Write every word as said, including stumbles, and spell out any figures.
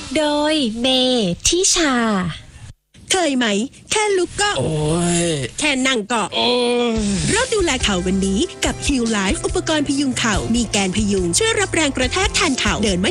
โดยเบทิชาเคยไหมแค่ลุกก็โอ้ยแค่นั่งก็โอ้ยเริ่มดูแลเข่าวันนี้กับ Heal Life อุปกรณ์พยุงเข่ามีแกนพยุงช่วยรับแรงกระแทกแทนเข่าเดินไม่